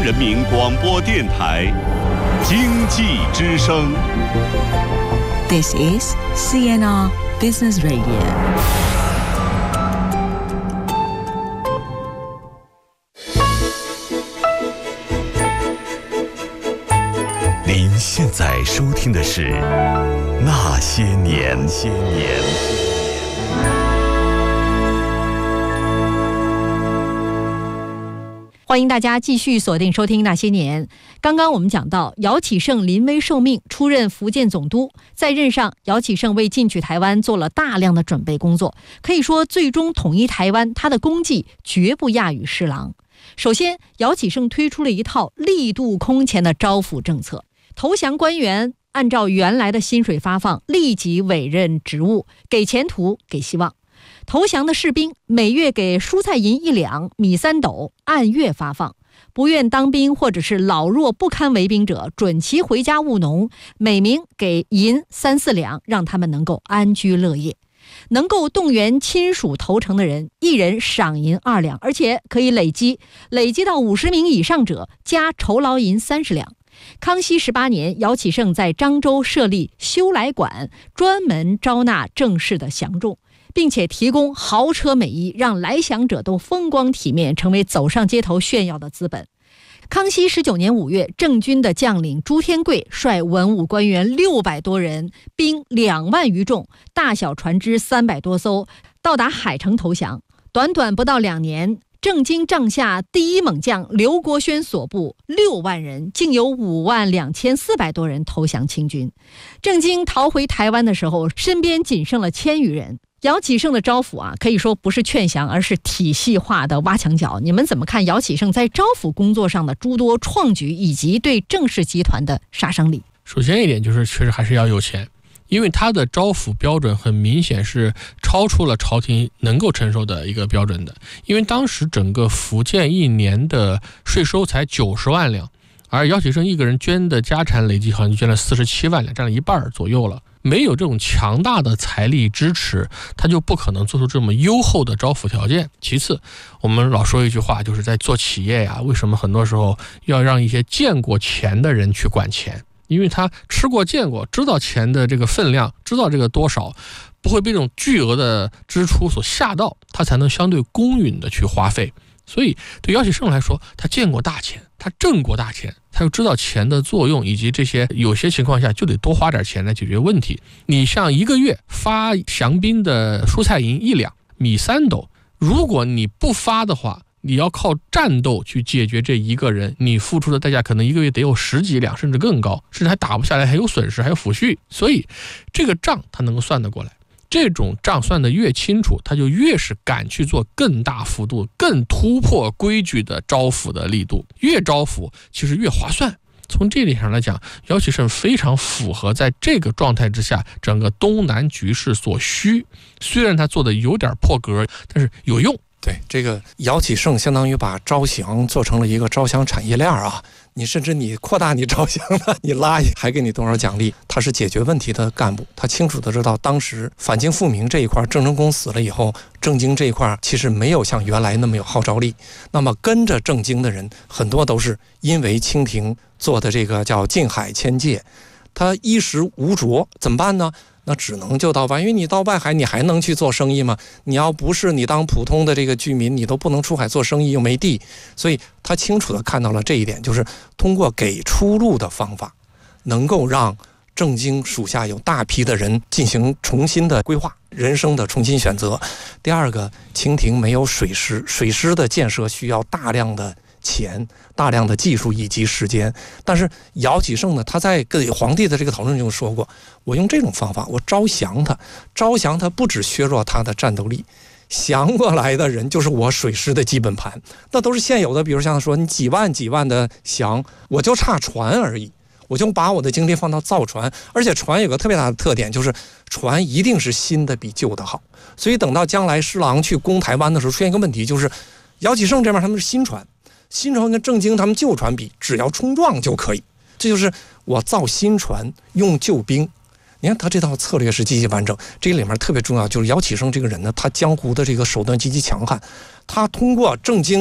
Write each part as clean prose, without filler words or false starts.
人民广播电台经济之声。 This is CNR Business Radio。 您现在收听的是《那些年》。 欢迎大家继续锁定收听《那些年》。刚刚我们讲到，姚启圣临危受命，出任福建总督。在任上，姚启圣为进取台湾做了大量的准备工作，可以说最终统一台湾，他的功绩绝不亚于施琅。首先，姚启圣推出了一套力度空前的招抚政策，投降官员按照原来的薪水发放，立即委任职务，给前途，给希望。投降的士兵每月给蔬菜银1两，米3斗，按月发放。不愿当兵或者是老弱不堪为兵者，准其回家务农，每名给银3、4两，让他们能够安居乐业。能够动员亲属投诚的人，一人赏银2两，而且可以累积到50名以上者，加酬劳银30两。康熙18年，姚启圣在漳州设立修来馆，专门招纳正式的降众，并且提供豪车美衣，让来降者都风光体面，成为走上街头炫耀的资本。康熙19年5月，郑军的将领朱天贵率文武官员600多人，兵2万余众，大小船只300多艘，到达海城投降。短短不到2年，郑经帐下第一猛将刘国轩所部6万人，竟有52400多人投降清军。郑经逃回台湾的时候，身边仅剩了1000余人。姚启圣的招抚可以说不是劝降，而是体系化的挖墙脚。你们怎么看姚启圣在招抚工作上的诸多创举，以及对郑氏集团的杀伤力？ 首先一点就是，确实还是要有钱，因为他的招抚标准很明显是超出了朝廷能够承受的一个标准的。因为当时整个福建一年的税收才90万两，而姚启圣一个人捐的家产累计好像就捐了47万两，占了一半左右了。没有这种强大的财力支持，他就不可能做出这么优厚的招抚条件。其次，我们老说一句话，就是在做企业呀，为什么很多时候要让一些见过钱的人去管钱？因为他吃过见过，知道钱的这个分量，知道这个多少，不会被这种巨额的支出所吓到，他才能相对公允的去花费。所以对姚启圣来说，他见过大钱，他挣过大钱，他又知道钱的作用，以及这些有些情况下就得多花点钱来解决问题。你像1个月发降兵的蔬菜银1两，米3斗，如果你不发的话，你要靠战斗去解决这一个人，你付出的代价可能1个月得有10几两，甚至更高，甚至还打不下来，还有损失，还有抚恤。所以这个账他能够算得过来，这种账算得越清楚，他就越是敢去做更大幅度、更突破规矩的招抚的力度，越招抚其实越划算。从这点上来讲，姚启圣非常符合在这个状态之下整个东南局势所需。虽然他做的有点破格，但是有用。 对，这个姚启圣相当于把招降做成了一个招降产业链啊！你甚至你扩大你招降的，你拉还给你多少奖励？他是解决问题的干部，他清楚的知道当时反清复明这一块，郑成功死了以后，郑经这一块其实没有像原来那么有号召力。那么跟着郑经的人很多都是因为清廷做的这个叫禁海迁界，他衣食无着，怎么办呢？那只能就到外，因为你到外海你还能去做生意吗？你要不是你当普通的这个居民，你都不能出海做生意，又没地。所以他清楚地看到了这一点，就是通过给出路的方法，能够让郑经属下有大批的人进行重新的规划，人生的重新选择。第二个，清廷没有水师，水师的建设需要大量的钱、大量的技术以及时间。但是姚启圣呢，他在给皇帝的这个讨论中说过，我用这种方法，我招降他不只削弱他的战斗力，降过来的人就是我水师的基本盘，那都是现有的。比如像说你几万的降，我就差船而已，我就把我的精力放到造船，而且船有个特别大的特点，就是船一定是新的比旧的好。所以等到将来施琅去攻台湾的时候，出现一个问题，就是姚启圣这边他们是新船跟郑经他们旧船比，只要冲撞就可以。这就是我造新船用旧兵。你看他这套策略是极其完整，这里面特别重要，就是姚启圣这个人呢，他江湖的这个手段极其强悍，他通过郑经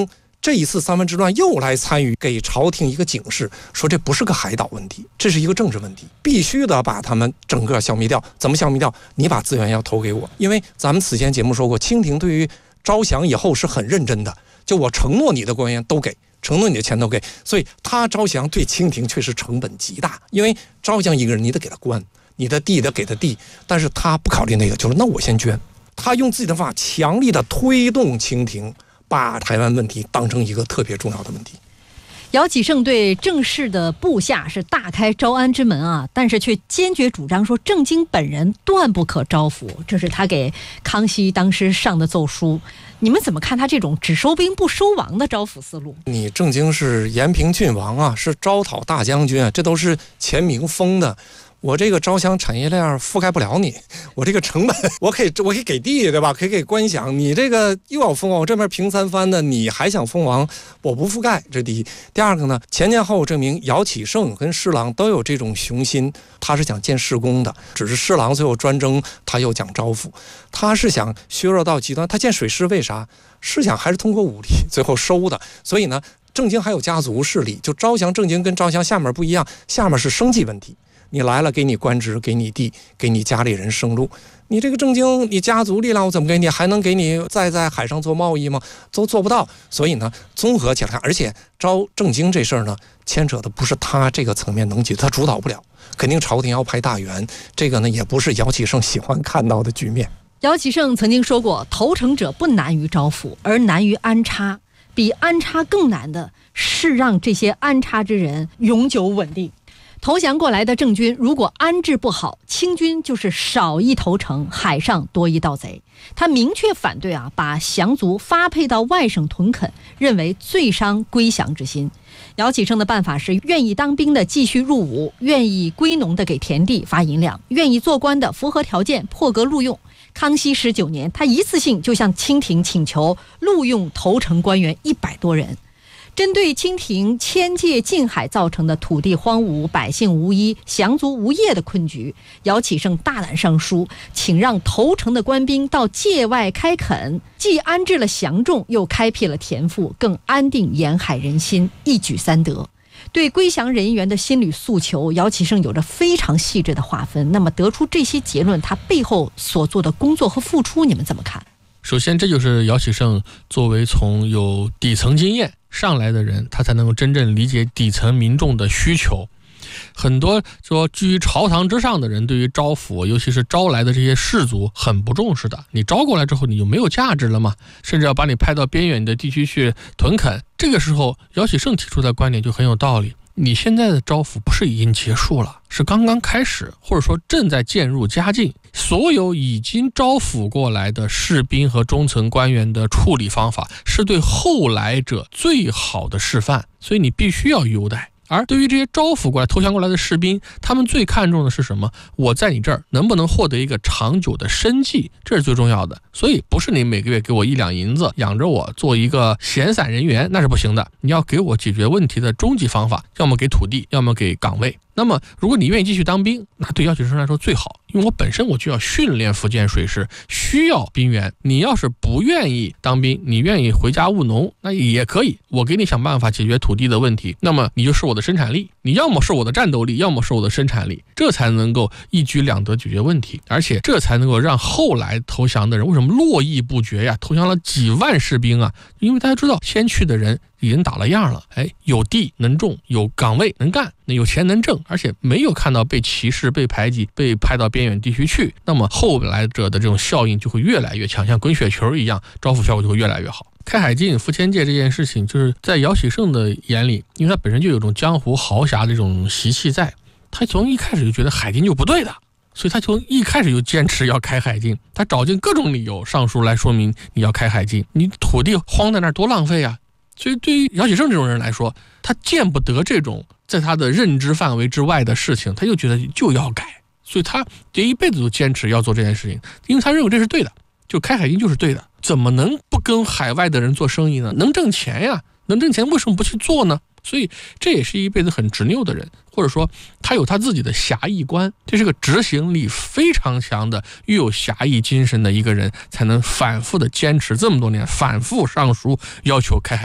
这一次三藩之乱又来参与，给朝廷一个警示，说这不是个海岛问题，这是一个政治问题，必须的把他们整个消灭掉。怎么消灭掉？你把资源要投给我，因为咱们此前节目说过，清廷对于招降以后是很认真的，就我承诺你的官员都给，承诺你的钱都给，所以他招降对清廷确实成本极大，因为招降一个人你得给他官，你的地得给他地，但是他不考虑那个，就是那我先捐，他用自己的方法强力的推动清廷把台湾问题当成一个特别重要的问题。 姚启圣对郑氏的部下是大开招安之门啊，但是却坚决主张说郑经本人断不可招抚，这是他给康熙当时上的奏书。你们怎么看他这种只收兵不收王的招抚思路？ 你郑经是延平郡王啊，是招讨大将军啊，这都是前明封的。我这个招降产业链覆盖不了你，我这个成本我可以给地，对吧？可以给官饷，你这个又要封王，我这边平三藩的，你还想封王，我不覆盖，这第一。第二个呢，前前后后证明姚启圣跟施琅都有这种雄心，他是想建事功的，只是施琅最后专征，他又讲招抚，他是想削弱到极端，他建水师为啥？是想还是通过武力最后收的，所以呢，郑经还有家族势力，就招降郑经跟招降下面不一样，下面是生计问题。你来了，给你官职，给你地，给你家里人生路。你这个郑经，你家族力量我怎么给你？还能给你再在海上做贸易吗？都做不到。所以呢，综合起来看，而且招郑经这事儿呢，牵扯的不是他这个层面能解，他主导不了，肯定朝廷要派大员。这个呢，也不是姚启圣喜欢看到的局面。 姚启圣曾经说过，投诚者不难于招抚，而难于安插。比安插更难的是让这些安插之人永久稳定。投降过来的郑军如果安置不好，清军就是少一投诚，海上多一盗贼。他明确反对把降卒发配到外省屯垦，认为最伤归降之心。姚启圣的办法是，愿意当兵的继续入伍，愿意归农的给田地发银两，愿意做官的符合条件破格录用。康熙19年，他一次性就向清廷请求录用投诚官员100多人。针对清廷迁界近海造成的土地荒芜、百姓无依、降卒无业的困局，姚启圣大胆上书，请让投诚的官兵到界外开垦，既安置了降众，又开辟了田赋，更安定沿海人心，一举三得。对归降人员的心理诉求，姚启圣有着非常细致的划分。那么得出这些结论，他背后所做的工作和付出，你们怎么看？ 首先，这就是姚启圣作为从有底层经验上来的人，他才能够真正理解底层民众的需求。很多说居于朝堂之上的人，对于招抚，尤其是招来的这些士族很不重视的。你招过来之后，你就没有价值了嘛，甚至要把你派到边远的地区去屯垦。这个时候，姚启圣提出的观点就很有道理。你现在的招抚不是已经结束了，是刚刚开始，或者说正在渐入佳境。所有已经招抚过来的士兵和中层官员的处理方法，是对后来者最好的示范，所以你必须要优待。而对于这些招抚过来、投降过来的士兵，他们最看重的是什么？我在你这儿能不能获得一个长久的生计，这是最重要的。所以不是你每个月给我1两银子养着我做一个闲散人员，那是不行的。你要给我解决问题的终极方法，要么给土地，要么给岗位。那么如果你愿意继续当兵，那对姚启圣来说最好，因为我本身我就要训练福建水师，需要兵员。你要是不愿意当兵，你愿意回家务农，那也可以，我给你想办法解决土地的问题，那么你就是我的生产力，你要么是我的战斗力，要么是我的生产力，这才能够一举两得解决问题，而且这才能够让后来投降的人为什么络绎不绝呀？投降了几万士兵啊，因为大家知道先去的人已经打了样了，有地能种，有岗位能干，有钱能挣，而且没有看到被歧视、被排挤、被派到边远地区去，那么后来者的这种效应就会越来越强，像滚雪球一样，招抚效果就会越来越好。开海禁、赴迁界这件事情，就是在姚启圣的眼里，因为他本身就有种江湖豪侠的这种习气在，他从一开始就觉得海禁就不对的，所以他从一开始就坚持要开海禁，他找尽各种理由上书来说明你要开海禁，你土地荒在那儿多浪费啊！所以对于姚启圣这种人来说，他见不得这种在他的认知范围之外的事情，他就觉得就要改，所以他这一辈子都坚持要做这件事情，因为他认为这是对的，就开海禁就是对的，怎么能不跟海外的人做生意呢？能挣钱呀，能挣钱为什么不去做呢？所以这也是一辈子很执拗的人，或者说他有他自己的侠义观，这是个执行力非常强的又有侠义精神的一个人，才能反复的坚持这么多年，反复上书要求开海禁。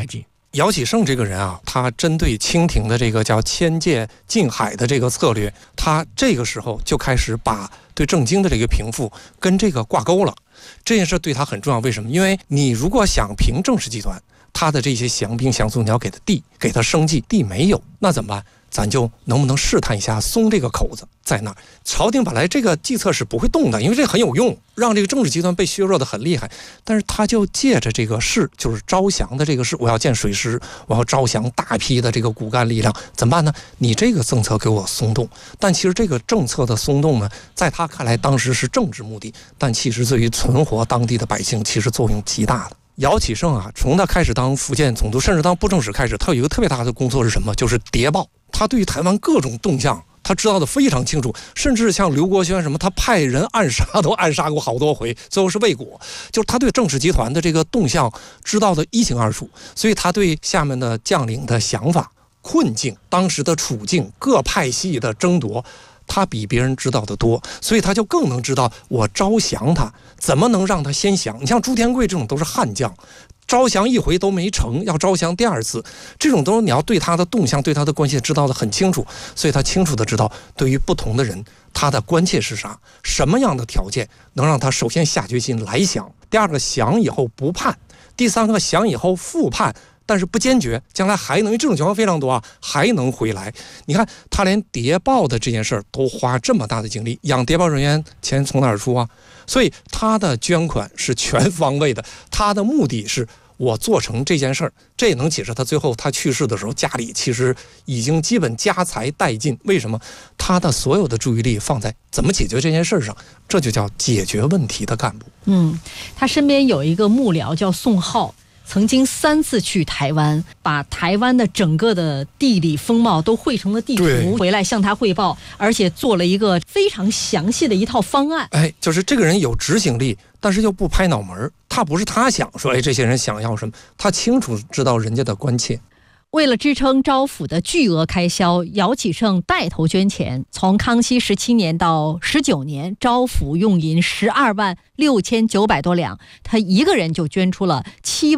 姚启圣这个人啊，他针对清廷的这个叫迁界禁海的这个策略，他这个时候就开始把对郑经的这个平复跟这个挂钩了。这件事对他很重要，为什么？因为你如果想平郑氏集团，他的这些降兵降卒，你要给他地，给他生计，地没有，那怎么办？咱就能不能试探一下，松这个口子在那儿？朝廷本来这个计策是不会动的，因为这很有用，让这个政治集团被削弱的很厉害。但是他就借着这个事，就是招降的这个事，我要建水师，我要招降大批的这个骨干力量，怎么办呢？你这个政策给我松动，但其实这个政策的松动呢，在他看来当时是政治目的，但其实对于存活当地的百姓，其实作用极大的。姚启圣啊，从他开始当福建总督，甚至当布政使开始，他有一个特别大的工作是什么？就是谍报。他对于台湾各种动向，他知道的非常清楚，甚至像刘国轩什么，他派人暗杀都暗杀过好多回，最后是未果。就是他对郑氏集团的这个动向知道的一清二楚，所以他对下面的将领的想法、困境、当时的处境、各派系的争夺，他比别人知道的多，所以他就更能知道我招降他怎么能让他先降。你像朱天贵这种都是悍将，招降一回都没成，要招降第二次，这种都是你要对他的动向、对他的关系知道的很清楚，所以他清楚的知道对于不同的人他的关切是啥，什么样的条件能让他首先下决心来降，第二个降以后不叛，第三个降以后复叛，但是不坚决，将来还能，因为这种情况非常多啊，还能回来。你看他连谍报的这件事儿都花这么大的精力，养谍报人员钱从哪儿出啊？所以他的捐款是全方位的，他的目的是我做成这件事儿。这也能解释他最后他去世的时候，家里其实已经基本家财殆尽。为什么？他的所有的注意力放在怎么解决这件事上，这就叫解决问题的干部。 他身边有一个幕僚叫宋浩，曾经3次去台湾，把台湾的整个的地理风貌都绘成了地图，回来向他汇报，而且做了一个非常详细的一套方案。 就是这个人有执行力，但是又不拍脑门，他不是他想说，这些人想要什么，他清楚知道人家的关切。 为了支撑招府的巨额开销，姚启圣带头捐钱。从康熙17年到19年，招府用银12万6900多两，他一个人就捐出了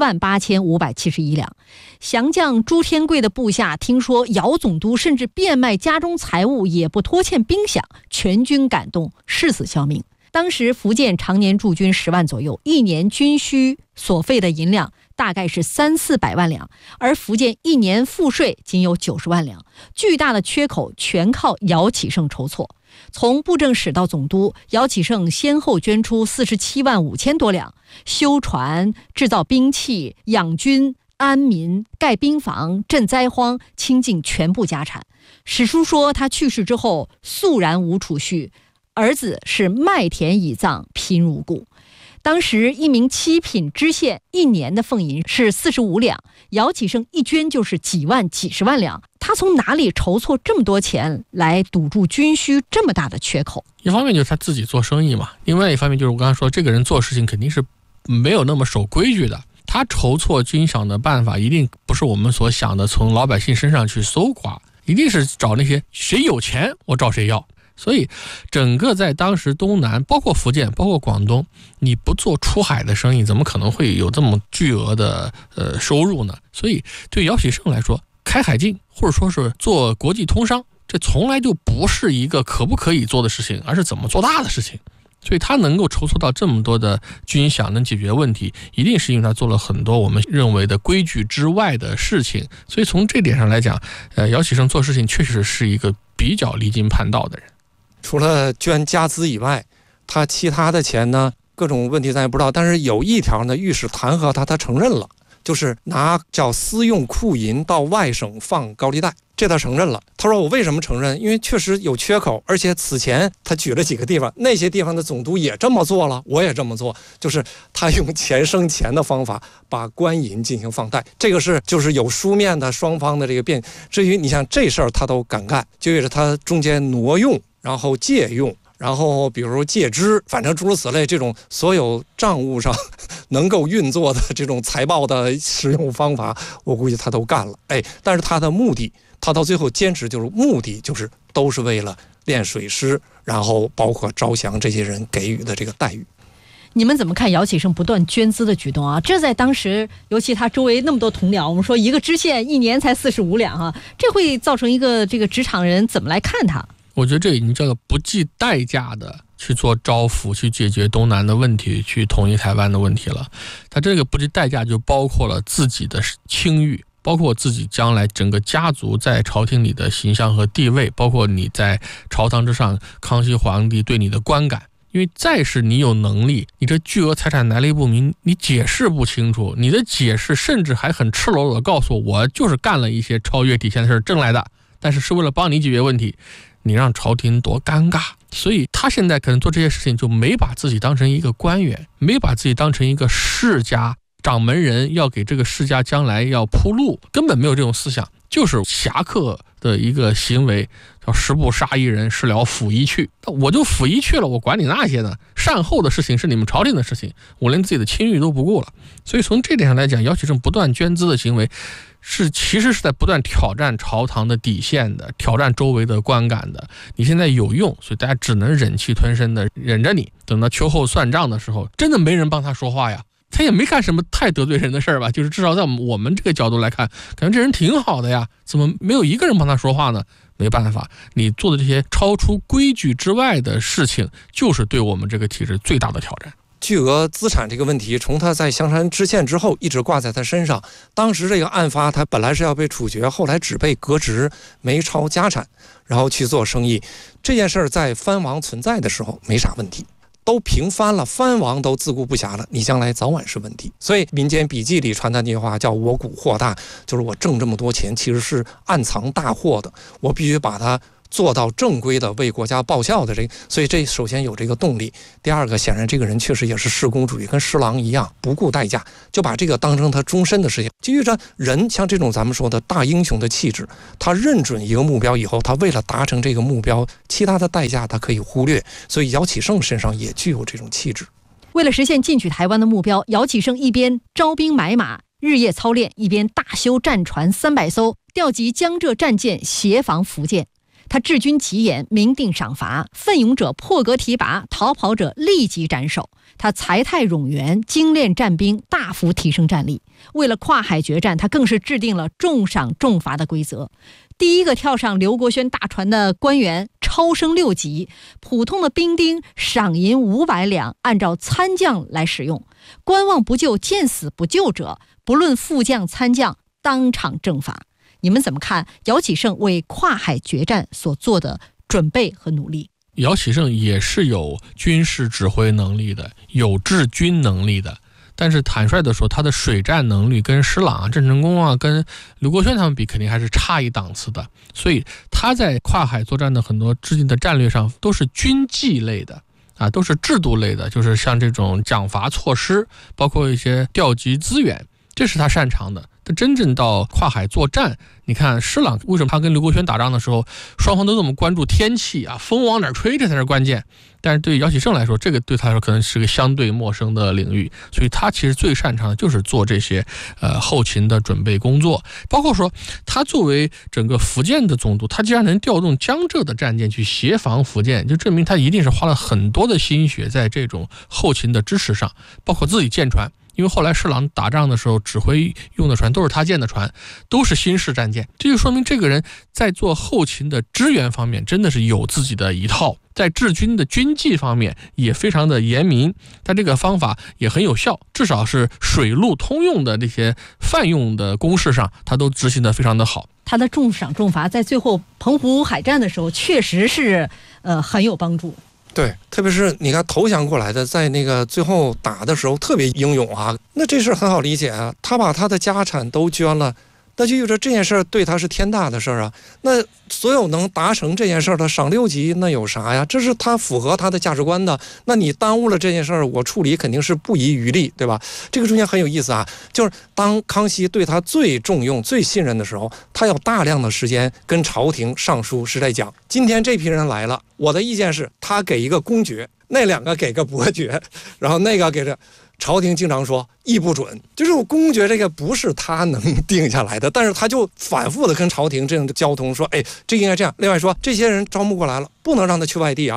78571两。降将朱天贵的部下听说姚总督甚至变卖家中财物，也不拖欠兵饷，全军感动，誓死效命。当时福建常年驻军10万左右，一年军需所费的银两大概是300-400万两，而福建一年赋税仅有90万两，巨大的缺口全靠姚启圣筹措。从布政使到总督，姚启圣先后捐出47万5千多两，修船、制造兵器、养军、安民、盖兵房、赈灾荒，倾尽全部家产。史书说他去世之后肃然无储蓄，儿子是卖田以葬，贫如故。当时一名7品知县一年的俸银是45两，姚启圣一捐就是几万、几十万两，他从哪里筹措这么多钱来堵住军需这么大的缺口？ 一方面就是他自己做生意嘛，另外一方面就是我刚才说，这个人做事情肯定是没有那么守规矩的。他筹措军饷的办法一定不是我们所想的从老百姓身上去搜刮，一定是找那些谁有钱我找谁要。所以整个在当时东南，包括福建，包括广东，你不做出海的生意，怎么可能会有这么巨额的收入呢？所以对姚启圣来说，开海禁或者说是做国际通商，这从来就不是一个可不可以做的事情，而是怎么做大的事情。所以他能够筹措到这么多的军饷，能解决问题，一定是因为他做了很多我们认为的规矩之外的事情。所以从这点上来讲，姚启圣做事情确实是一个比较离经叛道的人。 除了捐家资以外，他其他的钱呢，各种问题咱也不知道，但是有一条呢，御史弹劾他承认了，就是拿叫私用库银到外省放高利贷，这他承认了。他说我为什么承认？因为确实有缺口，而且此前他举了几个地方，那些地方的总督也这么做了，我也这么做，就是他用钱生钱的方法把官银进行放贷，这个是就是有书面的双方的这个辩。至于你像这事儿他都敢干，就意味着他中间挪用，然后借用，然后比如借支，反正诸如此类，这种所有账务上能够运作的这种财报的使用方法，我估计他都干了。但是他的目的，他到最后坚持就是目的就是都是为了练水师，然后包括招降这些人给予的这个待遇。 你们怎么看姚启圣不断捐资的举动啊？这在当时，尤其他周围那么多同僚，我们说一个知县1年才45两啊，这会造成一个这个职场人怎么来看他？ 我觉得这已经叫做不计代价的去做招抚，去解决东南的问题，去统一台湾的问题了。他这个不计代价就包括了自己的清誉，包括自己将来整个家族在朝廷里的形象和地位，包括你在朝堂之上康熙皇帝对你的观感。因为再是你有能力，你这巨额财产来历不明，你解释不清楚，你的解释甚至还很赤裸裸的告诉我就是干了一些超越底线的事挣来的，但是是为了帮你解决问题，你让朝廷多尴尬。所以他现在可能做这些事情就没把自己当成一个官员，没把自己当成一个世家掌门人，要给这个世家将来要铺路，根本没有这种思想，就是侠客的一个行为，叫十步杀一人，事了拂衣去。我就拂衣去了，我管你那些呢？善后的事情是你们朝廷的事情，我连自己的清誉都不顾了。所以从这点上来讲，姚启圣不断捐资的行为其实是在不断挑战朝堂的底线的，挑战周围的观感的。你现在有用，所以大家只能忍气吞声的忍着你，等到秋后算账的时候，真的没人帮他说话呀。他也没干什么太得罪人的事儿吧，就是至少在我们这个角度来看，感觉这人挺好的呀，怎么没有一个人帮他说话呢？没办法，你做的这些超出规矩之外的事情，就是对我们这个体制最大的挑战。 巨额资产这个问题，从他在香山知县之后一直挂在他身上。当时这个案发，他本来是要被处决，后来只被革职，没抄家产，然后去做生意。这件事儿在藩王存在的时候没啥问题，都平藩了，藩王都自顾不暇了，你将来早晚是问题。所以民间笔记里传的那句话叫我股货大，就是我挣这么多钱其实是暗藏大祸的，我必须把它做到正规的为国家报效的所以这首先有这个动力。第二个，显然这个人确实也是恃公主义，跟施琅一样不顾代价，就把这个当成他终身的事情。基于着人像这种咱们说的大英雄的气质，他认准一个目标以后，他为了达成这个目标，其他的代价他可以忽略。所以姚启圣身上也具有这种气质。 为了实现进取台湾的目标，姚启圣一边招兵买马日夜操练，一边大修战船300艘，调集江浙战舰协防福建。他治军极严，明定赏罚，奋勇者破格提拔，逃跑者立即斩首。他才态冗员，精练战兵，大幅提升战力。为了跨海决战，他更是制定了重赏重罚的规则。第一个跳上刘国轩大船的官员超升6级，普通的兵丁赏银500两，按照参将来使用。观望不救，见死不救者，不论副将参将，当场正法。你们怎么看姚启圣为跨海决战所做的准备和努力？ 姚启圣也是有军事指挥能力的，有治军能力的，但是坦率的说，他的水战能力跟施琅啊、郑成功啊、跟刘国轩他们比，肯定还是差一档次的。所以他在跨海作战的很多制定的战略上，都是军纪类的啊，都是制度类的，就是像这种奖罚措施，包括一些调集资源，这是他擅长的。但真正到跨海作战，你看施琅为什么他跟刘国轩打仗的时候，双方都这么关注天气啊，风往哪吹，这才是关键。但是对于姚启圣来说，这个对他来说可能是个相对陌生的领域，所以他其实最擅长的就是做这些后勤的准备工作。包括说他作为整个福建的总督，他既然能调动江浙的战舰去协防福建，就证明他一定是花了很多的心血在这种后勤的支持上，包括自己建船。因为后来施琅打仗的时候，指挥用的船都是他建的船，都是新式战舰，这就说明这个人在做后勤的支援方面真的是有自己的一套，在治军的军纪方面也非常的严明，他这个方法也很有效，至少是水陆通用的这些泛用的公式上，他都执行的非常的好。 他的重赏重罚在最后澎湖海战的时候确实是很有帮助。 对，特别是你看投降过来的，在那个最后打的时候特别英勇啊，那这事很好理解啊，他把他的家产都捐了，那就意味着这件事对他是天大的事啊。那所有能达成这件事的赏6级，那有啥呀？这是他符合他的价值观的。那你耽误了这件事，我处理肯定是不遗余力，对吧？这个中间很有意思啊，就是当康熙对他最重用、最信任的时候，他有大量的时间跟朝廷上书是在讲，今天这批人来了，我的意见是他给一个公爵，那2个给个伯爵，然后那个给这。朝廷经常说议不准，就是公爵这个不是他能定下来的，但是他就反复的跟朝廷这样的交通说，哎，这应该这样。另外说，这些人招募过来了，不能让他去外地啊，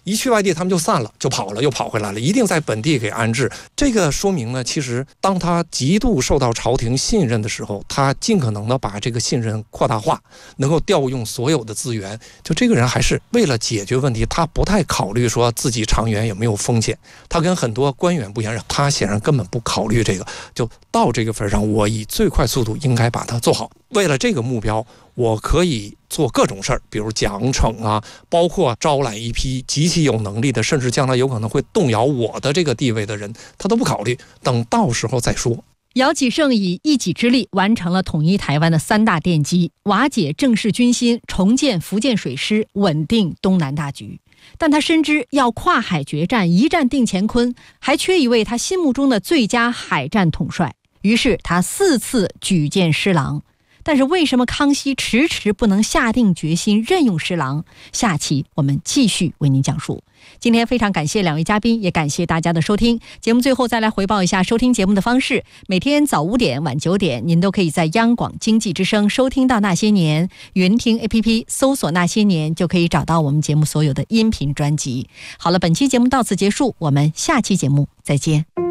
一去外地他们就散了，就跑了，又跑回来了，一定在本地给安置。这个说明呢，其实当他极度受到朝廷信任的时候，他尽可能的把这个信任扩大化，能够调用所有的资源。就这个人还是为了解决问题，他不太考虑说自己长远有没有风险。他跟很多官员不一样，他显然根本不考虑这个，就到这个份上，我以最快速度应该把它做好。为了这个目标，我可以做各种事儿，比如奖惩啊，包括招揽一批极其有能力的，甚至将来有可能会动摇我的这个地位的人，他都不考虑，等到时候再说。 姚启圣以一己之力完成了统一台湾的3大奠基，瓦解郑氏军心，重建福建水师，稳定东南大局。但他深知要跨海决战，一战定乾坤，还缺一位他心目中的最佳海战统帅。于是他4次举荐施琅。但是为什么康熙迟迟不能下定决心任用施琅？下期我们继续为您讲述。今天非常感谢2位嘉宾，也感谢大家的收听。节目最后再来回报一下收听节目的方式：每天早5点、晚9点，您都可以在央广经济之声收听到《那些年》，云听 APP 搜索《那些年》就可以找到我们节目所有的音频专辑。好了，本期节目到此结束，我们下期节目再见。